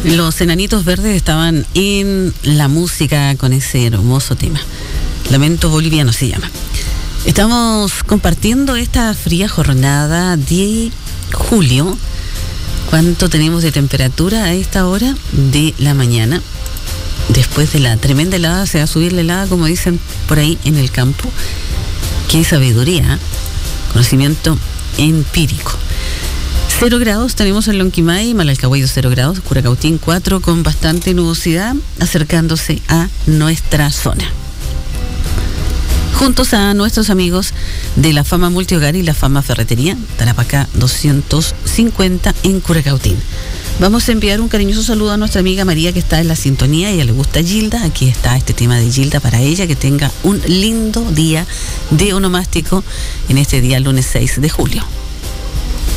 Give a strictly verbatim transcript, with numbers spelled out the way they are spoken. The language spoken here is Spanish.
Los Enanitos Verdes estaban en la música con ese hermoso tema. Lamento Boliviano se llama. Estamos compartiendo esta fría jornada de julio. ¿Cuánto tenemos de temperatura a esta hora de la mañana? Después de la tremenda helada se va a subir la helada, como dicen por ahí en el campo. Qué sabiduría, ¿eh? Conocimiento empírico. Cero grados tenemos en Lonquimay, Malalcahuello cero grados, Curacautín cuatro, con bastante nubosidad acercándose a nuestra zona. Juntos a nuestros amigos de la Fama Multihogar y la Fama Ferretería, Tarapacá doscientos cincuenta en Curacautín. Vamos a enviar un cariñoso saludo a nuestra amiga María, que está en la sintonía. A ella le gusta Gilda. Aquí está este tema de Gilda para ella. Que tenga un lindo día de onomástico en este día lunes seis de julio.